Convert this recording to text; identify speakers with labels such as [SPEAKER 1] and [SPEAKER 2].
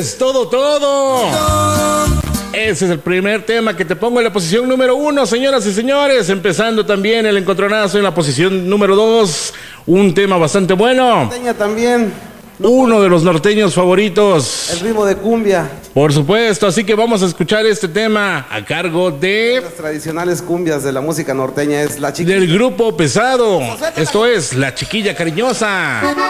[SPEAKER 1] es todo, todo. Ese es el primer tema que te pongo en la posición número 1, señoras y señores. Empezando también el encontronazo en la posición número 2. Un tema bastante bueno.
[SPEAKER 2] Norteña también.
[SPEAKER 1] Uno de los norteños favoritos.
[SPEAKER 2] El ritmo de cumbia.
[SPEAKER 1] Por supuesto, así que vamos a escuchar este tema a cargo de...
[SPEAKER 2] Las tradicionales cumbias de la música norteña es La Chiquilla.
[SPEAKER 1] del grupo Pesado. Esto es La Chiquilla Cariñosa.